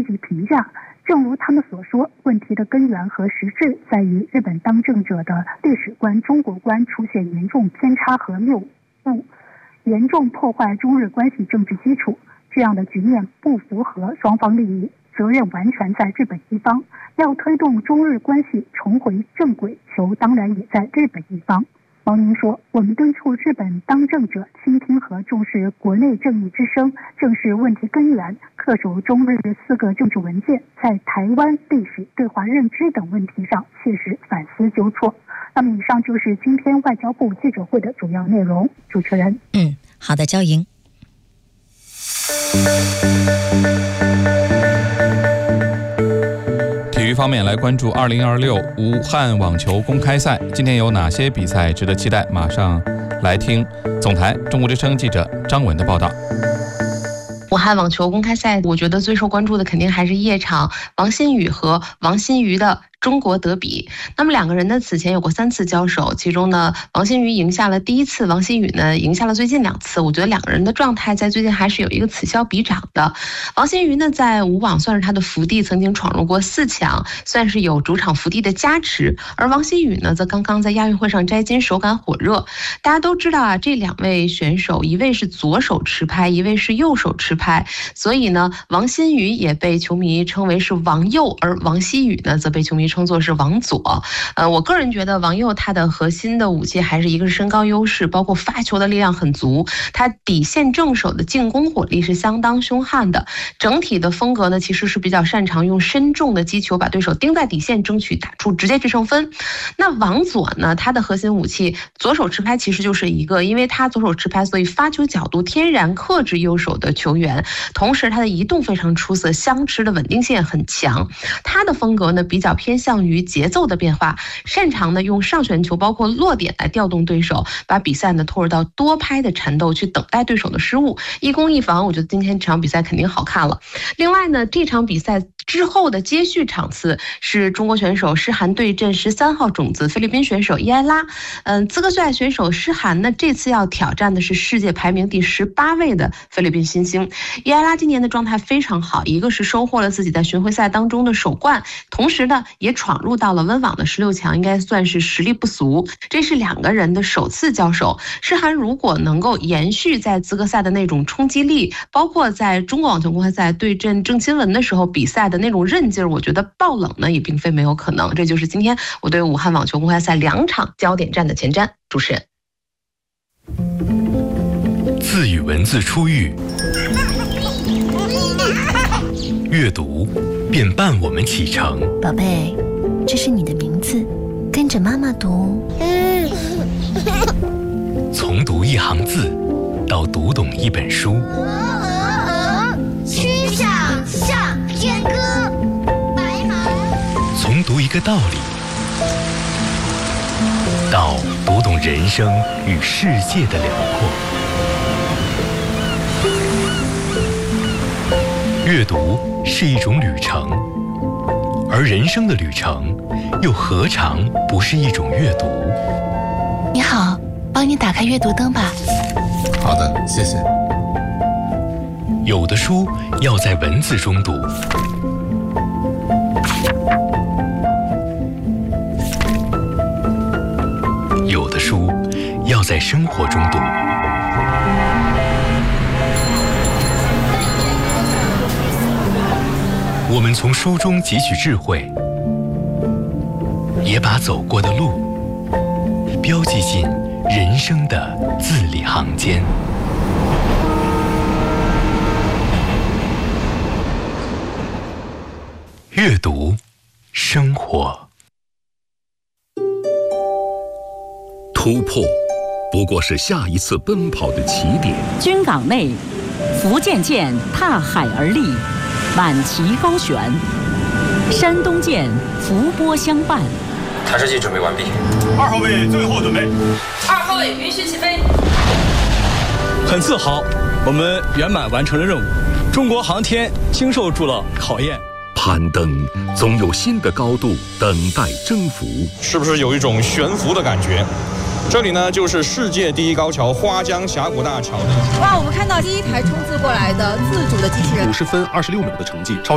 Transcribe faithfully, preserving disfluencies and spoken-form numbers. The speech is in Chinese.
极评价。正如他们所说，问题的根源和实质在于日本当政者的历史观、中国观出现严重偏差和谬误，严重破坏中日关系政治基础。这样的局面不符合双方利益，责任完全在日本一方。要推动中日关系重回正轨，球当然也在日本一方。毛宁说，我们敦促日本当政者倾听和重视国内正义之声，正视问题根源，恪守中日四个政治文件，在台湾历史、对华认知等问题上切实反思纠错。那么以上就是今天外交部记者会的主要内容。主持人， 嗯，好的，焦莹。 体育方面，来关注二零二六武汉网球公开赛，今天有哪些比赛值得期待？马上来听总台中国之声记者张文的报道。 武汉网球公开赛，我觉得最受关注的肯定还是夜场王欣雨和王欣瑜的中国德比。那么两个人呢此前有过三次交手，其中呢王欣瑜赢下了第一次，王欣雨呢赢下了最近两次。我觉得两个人的状态在最近还是有一个此消彼长的。王欣瑜呢在武网算是他的福地，曾经闯入过四强，算是有主场福地的加持。而王欣雨呢则刚刚在亚运会上摘金，手感火热。大家都知道啊，这两位选手一位是左手持拍，一位是右手持拍，所以呢王欣瑜也被球迷称为是王右，而王欣雨呢则被球迷称作是王左。呃，我个人觉得王右他的核心的武器还是一个是身高优势，包括发球的力量很足，他底线正手的进攻火力是相当凶悍的。整体的风格呢其实是比较擅长用身重的击球把对手盯在底线，争取打出直接制胜分。那王左呢，他的核心武器左手持拍其实就是一个，因为他左手持拍，所以发球角度天然克制右手的球员，同时他的移动非常出色，相持的稳定性很强。他的风格呢比较偏向于节奏的变化，擅长呢用上旋球包括落点来调动对手，把比赛呢拖入到多拍的缠斗，去等待对手的失误，一攻一防。我觉得今天这场比赛肯定好看了。另外呢，这场比赛之后的接续场次是中国选手施涵对阵十三号种子菲律宾选手伊埃拉。嗯，资格赛选手施涵呢这次要挑战的是世界排名第十八位的菲律宾新星。伊埃拉今年的状态非常好，一个是收获了自己在巡回赛当中的首冠，同时呢也闯入到了温网的十六强，应该算是实力不俗。这是两个人的首次交手，施涵如果能够延续在资格赛的那种冲击力，包括在中国网球公开赛对阵郑钦文的时候比赛的那种韧劲儿，我觉得爆冷呢也并非没有可能。这就是今天我对武汉网球公开赛两场焦点战的前瞻。主持人， 字与文字初遇，阅读便伴我们启程。 宝贝，这是你的名字，跟着妈妈读。 从读一行字到读懂一本书， 曲项向天歌。 从读一个道理到读懂人生与世界的辽阔。阅读是一种旅程，而人生的旅程又何尝不是一种阅读？ 你好，帮你打开阅读灯吧。 好的，谢谢。 有的书要在文字中读，有的书要在生活中读。我们从书中汲取智慧，也把走过的路标记进人生的字里行间。阅读，生活。 突破不过是下一次奔跑的起点。 军港内，福建舰踏海而立，满旗高悬；山东舰伏波相伴。 弹射器准备完毕。 二号位最后准备。 二号位允许起飞。 很自豪，我们圆满完成了任务。中国航天经受住了考验。 攀登总有新的高度等待征服。 是不是有一种悬浮的感觉？这里呢，就是世界第一高桥花江峡谷大桥。 哇，我们看到第一台冲刺过来的自主的机器人， 五十分二十六秒的成绩，超